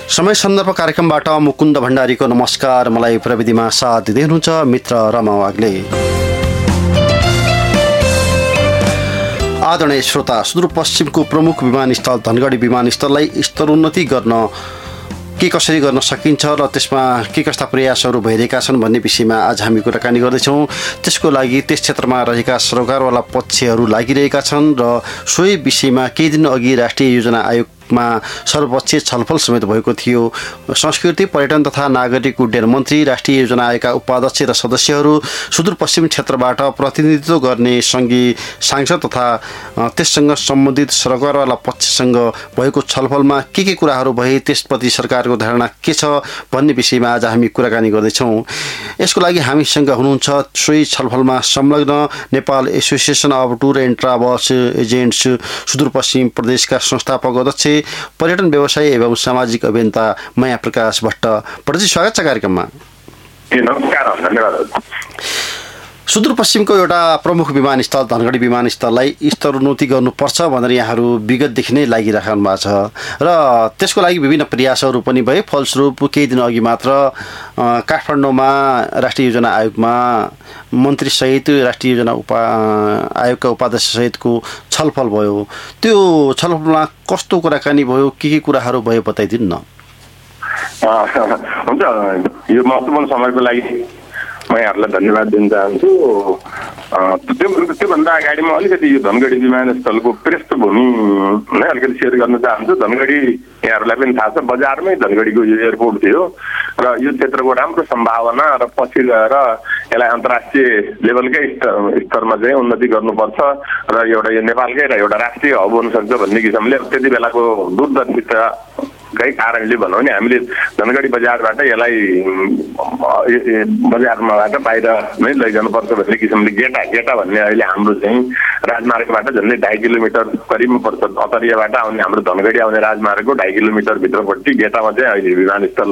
समय सन्दर्भ कार्यक्रमबाट मुकुन्द भण्डारीको नमस्कार। मलाई प्रविधिमा साथ दिँदै हुनुहुन्छ मित्र रमा वाग्ले। आदरणीय श्रोता, सुदूरपश्चिमको प्रमुख विमानस्थल धनगढी विमानस्थललाई स्तरोन्नति गर्न कसरी गर्न सकिन्छ र त्यसमा के कस्ता प्रयासहरू भइरहेका छन् भन्ने विषयमा आज हामी कुराकानी गर्दैछौँ। त्यसको लागि त्यस क्षेत्रमा रहेका सरोकारवाला पक्षहरू लागिरहेका छन् र सोही विषयमा केही दिन अघि राष्ट्रिय योजना आयोगमा सर्वपक्षीय छलफल समेत भएको थियो। संस्कृति, पर्यटन तथा नागरिक उड्डयन मन्त्री, राष्ट्रिय योजना आयोगका उपाध्यक्ष र सदस्यहरू, सुदूरपश्चिम क्षेत्रबाट प्रतिनिधित्व गर्ने सङ्घीय सांसद तथा त्यससँग सम्बन्धित सरकारवाला पक्षसँग भएको छलफलमा के कुराहरू भए, त्यसप्रति सरकारको धारणा के छ भन्ने विषयमा आज हामी कुराकानी गर्दैछौँ। यसको लागि हामीसँग हुनुहुन्छ सोही छलफलमा संलग्न Nepal association of tour and travels agents Sudurpashchim प्रदेशका संस्थापक अध्यक्ष, पर्यटन व्यवसाय एवं सामाजिक अभियन्ता माया प्रकाश भट्ट। प्रति स्वागत छ कार्यक्रममा। नमस्कार, धन्यवाद। सुदूरपश्चिमको एउटा प्रमुख विमानस्थल धनगढी विमानस्थललाई स्तरोन्नति गर्नुपर्छ भनेर यहाँहरू विगतदेखि नै लागिराख्नु भएको छ र त्यसको लागि विभिन्न प्रयासहरू पनि भए। फलस्वरूप केही दिन अघि मात्र काठमाडौँमा राष्ट्रिय योजना आयोगमा मन्त्रीसहित राष्ट्रिय योजना आयोगका उपाध्यक्षसहितको छलफल भयो। त्यो छलफलमा कस्तो कुराकानी भयो, के कुराहरू भयो बताइदिनु न। हुन्छ, यो महत्त्वपूर्ण समयको लागि म यहाँहरूलाई धन्यवाद दिन चाहन्छु। त्योभन्दा अगाडि म अलिकति यो धनगढी विमानस्थलको पृष्ठभूमि अलिकति सेयर गर्न चाहन्छु। धनगढी यहाँहरूलाई पनि थाहा छ, बजारमै धनगढीको यो एयरपोर्ट थियो र यो क्षेत्रको राम्रो सम्भावना र पछि गएर यसलाई अन्तर्राष्ट्रिय लेभलकै स्तरमा चाहिँ उन्नति गर्नुपर्छ र एउटा यो नेपालकै र एउटा राष्ट्रिय हब हुनसक्छ भन्ने किसिमले त्यति बेलाको दूरदर्शिता कै कारणले भनौँ भने हामीले धनगढी बजारबाट यसलाई बजारमाबाट बाहिर नै लैजानुपर्छ भन्ने किसिमले गेटा भन्ने अहिले हाम्रो चाहिँ राजमार्गबाट झन्डै 2.5 किलोमिटर करिबमा पर्छ। अतरियाबाट आउने हाम्रो धनगढी आउने राजमार्गको 2.5 किलोमिटर भित्रपट्टि गेटामा चाहिँ अहिले विमानस्थल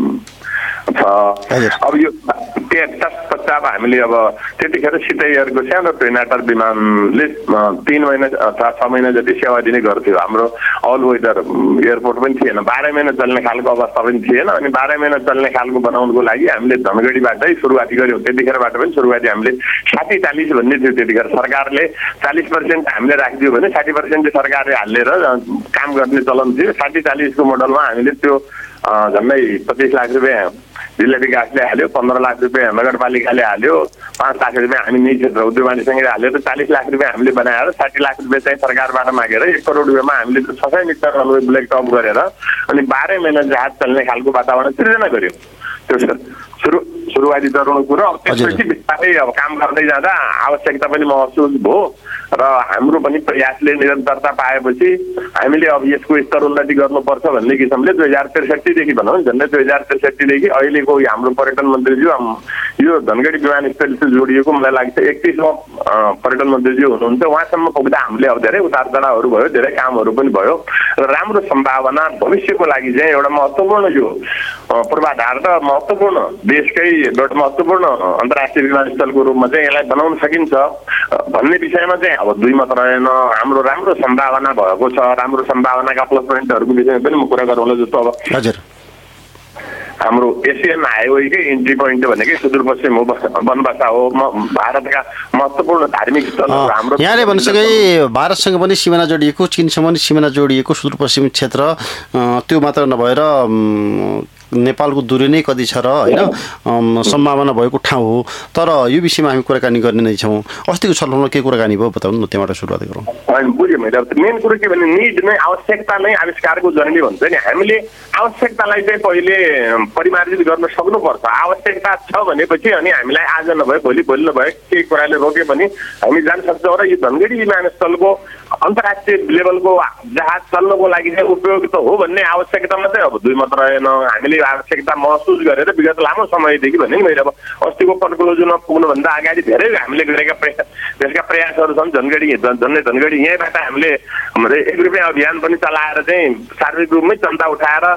छ। अब यो पश्चात हामीले अब त्यतिखेर सिधै एयरको सानो प्रिनाटर विमानले 3 महिना अथवा 6 महिना जति सेवा दिने गर्थ्यो। हाम्रो अल वेदर एयरपोर्ट पनि थिएन, 12 महिना चल्ने खालको अवस्था पनि थिएन। अनि 12 महिना चल्ने खालको बनाउनुको लागि हामीले धनगढीबाटै सुरुवाती गऱ्यौँ। त्यतिखेरबाट पनि सुरुवाती हामीले 60-40 भन्ने थियो। त्यतिखेर सरकारले 40% हामीले राखिदियो भने 60% चाहिँ सरकारले हालेर काम गर्ने चलन थियो। 60-40 को मोडलमा हामीले त्यो झन्डै 25 लाख रुपियाँ जिल्ला विकासले हाल्यो, 15 लाख रुपियाँ नगरपालिकाले हाल्यो, 5 लाख रुपियाँ हामी निजी क्षेत्र उद्योगसँगै हाल्यो र 40 लाख रुपियाँ हामीले बनाएर 60 लाख रुपियाँ चाहिँ सरकारबाट मागेर 1 करोड रुपियाँमा हामीले 600 मिटर रनवे ब्ल्याक टप गरेर अनि 12 महिना जहाज चल्ने खालको वातावरण सृजना गर्यो। त्यो सुरुवाती चरणको र त्यसपछि बिस्तारै अब काम गर्दै जाँदा आवश्यकता पनि महसुस भयो र हाम्रो पनि प्रयासले निरन्तरता पाएपछि हामीले अब यसको स्तरोन्नति गर्नुपर्छ भन्ने किसिमले 2063 देखि भनौँ झन्डै 2063 देखि अहिलेको हाम्रो पर्यटन मन्त्रीज्यू यो धनगढी विमानस्थलसँग जोडिएको मलाई लाग्छ 31 पर्यटन मन्त्रीज्यू हुनुहुन्छ। उहाँसम्म पुग्दा हामीले अब धेरै उतार चढावहरू भयो, धेरै कामहरू पनि भयो र राम्रो सम्भावना भविष्यको लागि चाहिँ एउटा महत्त्वपूर्ण यो पूर्वाधार र महत्त्वपूर्ण देशकै एउटा महत्त्वपूर्ण अन्तर्राष्ट्रिय विमानस्थलको रूपमा चाहिँ यसलाई बनाउन सकिन्छ भन्ने विषयमा चाहिँ अब दुई मत रहेन। हाम्रो राम्रो सम्भावना भएको छ, राम्रो सम्भावनाका प्लस पोइन्टहरूको विषयमा पनि म कुरा गरौँला। जस्तो अब हजुर हाम्रो एसियन हाइवेकै इन्ट्री पोइन्ट भनेकै सुदूरपश्चिम हो, बनबासा हो, भारतका महत्त्वपूर्ण धार्मिक स्थलहरू हाम्रो यहाँले भनिसके भारतसँग पनि सिमाना जोडिएको, चीनसँग पनि सिमाना जोडिएको सुदूरपश्चिम क्षेत्र त्यो मात्र नभएर नेपालको दूरी नै कति छ र होइन सम्भावना भएको ठाउँ हो। तर यो विषयमा हामी कुराकानी गर्ने नै छौँ। अस्तिको छलफलमा के कुराकानी भयो बताउनु न, त्यहाँबाट सुरुवात गरौँ। बुझेँ मैले। अब मेन कुरो के भने निड नै आवश्यकता नै आविष्कारको जननी भन्छ नि। हामीले आवश्यकतालाई चाहिँ पहिले परिमार्जित गर्न सक्नुपर्छ। आवश्यकता छ भनेपछि अनि हामीलाई आज नभए भोलि नभए केही कुराले रोके पनि हामी जान सक्छौँ र यो धनगढी विमानस्थलको अन्तर्राष्ट्रिय लेभलको जहाज चल्नको लागि चाहिँ उपयुक्त हो भन्ने आवश्यकतामा चाहिँ अब दुई मत रहेन। हामीले आवश्यकता महसुस गरेर विगत लामो समयदेखि भने मैले अब अस्तिको कन्क्लुजनमा पुग्नुभन्दा अगाडि धेरै हामीले गरेका त्यसका प्रयासहरू छन्। धनगढी यहीँबाट हामीले 1 रुपियाँ अभियान पनि चलाएर चाहिँ सार्वजनिक रूपमै चन्दा उठाएर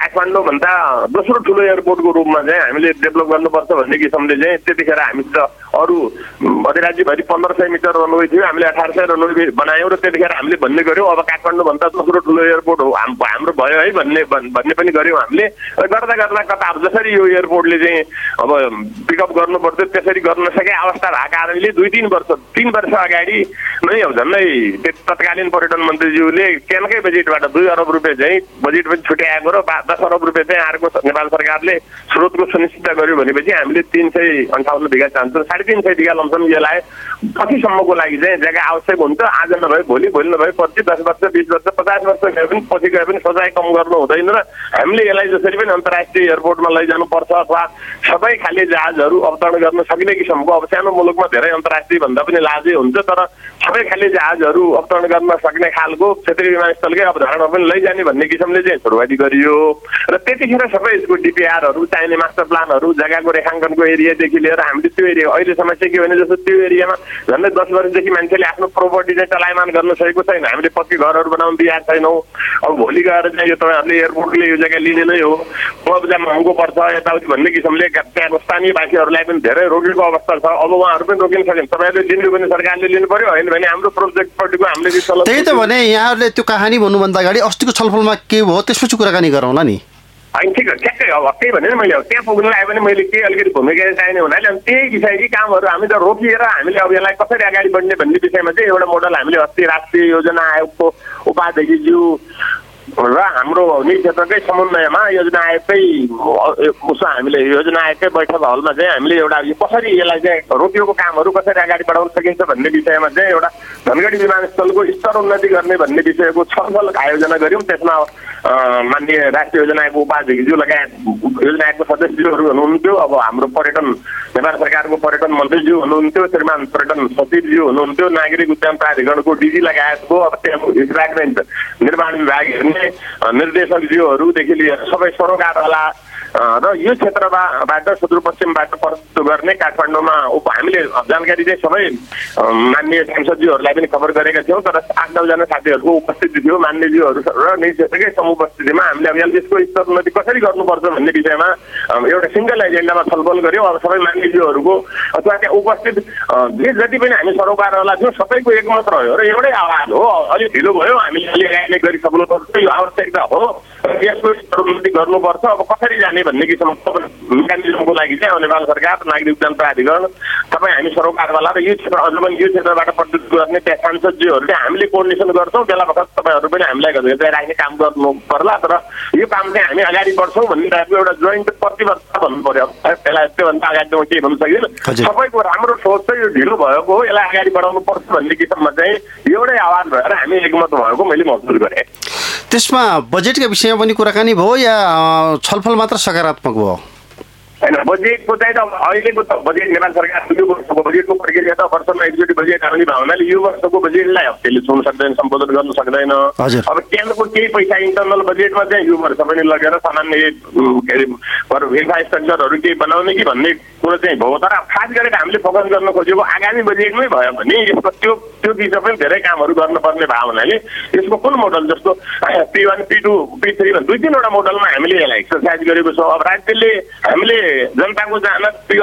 काठमाडौँ भन्दा दोस्रो ठुलो एयरपोर्टको रूपमा चाहिँ हामीले डेभलप गर्नुपर्छ भन्ने किसिमले चाहिँ त्यतिखेर हामी त अरू अधिराज्यभरि 1500 मिटर रनवे थियो, हामीले 1800 रनवे बनायौँ र त्यतिखेर हामीले भन्ने गऱ्यौँ अब काठमाडौँ भन्दा दोस्रो ठुलो एयरपोर्ट हो हाम्रो भयो है भन्ने पनि गऱ्यौँ हामीले। गर्दा गर्दा कता अब जसरी यो एयरपोर्टले चाहिँ अब पिकअप गर्नु पर्थ्यो त्यसरी गर्न सके अवस्था भएको कारणले 3 वर्ष अगाडि नै झन्डै तत्कालीन पर्यटन मन्त्रीज्यूले केन्द्रकै बजेटबाट 2 अरब रुपियाँ चाहिँ बजेट पनि छुट्याएको र 10 अरब रुपियाँ चाहिँ अर्को नेपाल सरकारले स्रोतको सुनिश्चित गर्यो भनेपछि हामीले 358 बिघा चाहन्छौँ, 350 बिघा लमसम यसलाई पछिसम्मको लागि चाहिँ जग्गा आवश्यक हुन्छ। आज नभए भोलि नभए पछि 10 वर्ष 20 वर्ष 50 वर्ष गए पनि पछि गए पनि सोचाइ कम गर्नु हुँदैन र हामीले यसलाई जसरी पनि अन्तर्राष्ट्रिय एयरपोर्टमा लैजानुपर्छ अथवा सबै खाले जहाजहरू अवतरण गर्न सक्ने किसिमको अब सानो मुलुकमा धेरै अन्तर्राष्ट्रिय भन्दा पनि लाजै हुन्छ तर सबै खाले जहाजहरू अवतरण गर्न सक्ने खालको क्षेत्रीय विमानस्थलकै अवधारणा पनि लैजाने भन्ने किसिमले चाहिँ सुरुवाती गरियो र त्यतिखेर सबै यसको डिपिआरहरू चाहिने मास्टर प्लानहरू जग्गाको रेखाङ्कनको एरियादेखि लिएर हामीले त्यो एरिया अहिले समस्या के भने जस्तो त्यो एरियामा झन्डै 10 वर्षदेखि मान्छेले आफ्नो प्रोपर्टी चाहिँ चलायमान गर्न सकेको छैन, हामीले पक्की घरहरू बनाउन दिएको छैनौँ। अब भोलि गएर चाहिँ यो तपाईँहरूले एयरपोर्टले यो जग्गा लिने नै हो, मुआवजा महँगो पर्छ यताउति भन्ने किसिमले त्यहाँको स्थानीयवासीहरूलाई पनि धेरै रोकेको अवस्था छ। अब उहाँहरू पनि रोकिन सकेन, तपाईँहरूले लिनु भने सरकारले लिनु पर्यो, होइन भने हाम्रो प्रोजेक्टपट्टिको हामीले त्यही त भने यहाँहरूले त्यो कहानी भन्नुभन्दा अगाडि अस्तिको छलफलमा के भयो त्यसपछि कुराकानी गरौँला नि। होइन ठिक हो, ठ्याक्कै अब त्यही भने मैले त्यहाँ पुग्नु आयो भने मैले के अलिकति भूमिका चाहिने हुनाले अनि त्यही विषयकी कामहरू हामीले रोकिएर हामीले अब यसलाई कसरी अगाडि बढ्ने भन्ने विषयमा चाहिँ एउटा मोडल हामीले अस्ति राष्ट्रिय योजना आयोगको उपाध्यक्षज्यू र हाम्रो नीति क्षेत्रकै समन्वयमा योजना आयोगकै उसमा हामीले योजना आयोगकै बैठक हलमा चाहिँ हामीले एउटा कसरी यसलाई चाहिँ रोकिएको कामहरू कसरी अगाडि बढाउन सकिन्छ भन्ने विषयमा चाहिँ एउटा धनगढी विमानस्थलको स्तर उन्नति गर्ने भन्ने विषयको छलफल आयोजना गऱ्यौँ। त्यसमा माननीय राष्ट्रिय योजना आयोगको उपाध्यक्षज्यू लगायत योजना आयोगको सदस्यज्यूहरू हुनुहुन्थ्यो, अब हाम्रो पर्यटन नेपाल सरकारको पर्यटन मन्त्रीज्यू हुनुहुन्थ्यो, श्रीमान पर्यटन सचिवज्यू हुनुहुन्थ्यो, नागरिक उद्यान प्राधिकरणको डिजी लगायतको अब त्यहाँको इन्फ्रास्ट्रक्चर निर्माण विभाग हेर्ने निर्देशकज्यूहरूदेखि लिएर सबै सरोकारवाला र यो क्षेत्रबाट सुदूरपश्चिमबाट प्रस्तुत गर्ने काठमाडौँमा हामीले जानकारी चाहिँ सबै माननीय सांसदज्यूहरूलाई पनि खबर गरेका थियौँ तर 8-9 जना साथीहरूको उपस्थिति थियो मान्यज्यूहरू र नीति क्षेत्रकै समुपस्थितिमा हामीले अब यसको स्तर उन्नति कसरी गर्नुपर्छ भन्ने विषयमा एउटा सिङ्गल एजेन्डामा छलफल गऱ्यौँ। अब सबै मान्यज्यूहरूको अथवा त्यहाँ उपस्थित जति पनि हामी सरोकारवाला थियौँ सबैको एकमत रह्यो र एउटै आवाज हो, अलिक ढिलो भयो, हामीले अलि गरिसक्नुपर्छ, यो आवश्यकता हो, यसको स्तर उन्नति गर्नुपर्छ। अब कसरी जाने भन्ने किसिमको मेकानिजमको लागि चाहिँ नेपाल सरकार नागरिक उद्यान प्राधिकरण तपाईँ हामी सरोकारवाला र यो क्षेत्र अझ पनि यो क्षेत्रबाट प्रस्तुत गर्ने त्यहाँ सांसदज्यूहरूले हामीले कोर्डिनेसन गर्छौँ, बेला बखत तपाईँहरू पनि हामीलाई राख्ने काम गर्नु पर्ला तर यो काम चाहिँ हामी अगाडि बढ्छौँ भन्ने टाइपको एउटा जोइन्ट प्रतिबद्धता भन्नु पर्यो। त्यसलाई त्योभन्दा अगाडि त केही भन्नु सकिँदैन, सबैको राम्रो सोच चाहिँ यो ढिलो भएको हो, यसलाई अगाडि बढाउनु पर्छ भन्ने किसिममा चाहिँ एउटै आवाज भएर हामी एकमत भएको मैले महसुस गरेँ। त्यसमा बजेटका विषयमा पनि कुराकानी भयो या छलफल मात्र सकारात्मक भयो? होइन, बजेटको चाहिँ त अहिलेको त बजेट नेपाल सरकार यो वर्षको बजेटको प्रक्रिया त वर्षमा एकचोटि बजेट आउने भावनाले यो वर्षको बजेटलाई त्यसले छुन सक्दैन, सम्बोधन गर्न सक्दैन। अब केन्द्रको केही पैसा इन्टरनल बजेटमा चाहिँ यो वर्ष पनि लगेर सामान्य के अरे इन्फ्रास्ट्रक्चरहरू केही बनाउने कि भन्ने कुरो चाहिँ भयो तर खास गरेर हामीले फोकस गर्न खोजेको आगामी बजेटमै भयो भने यसको त्यो दिशा पनि धेरै कामहरू गर्नुपर्ने भावनाले यसको कुन मोडल जस्तो P1, P2, P3 दुई 3वटा मोडलमा हामीले यसलाई एक्सर्साइज गरेको छौँ। अब राज्यले हामीले जनताको जान